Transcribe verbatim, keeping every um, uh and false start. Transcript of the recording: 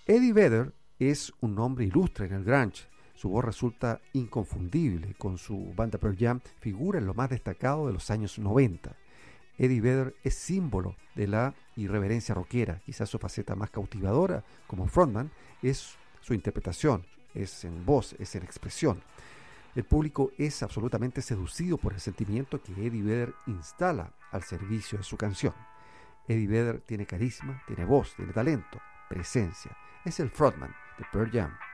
Eddie Vedder es un nombre ilustre en el grunge. Su voz resulta inconfundible. Con su banda Pearl Jam figura en lo más destacado de los años noventa. Eddie Vedder es símbolo de la irreverencia rockera. Quizás su faceta más cautivadora como frontman es su interpretación, es en voz, es en expresión. El público es absolutamente seducido por el sentimiento que Eddie Vedder instala al servicio de su canción. Eddie Vedder tiene carisma, tiene voz, tiene talento, presencia. Es el frontman de Pearl Jam.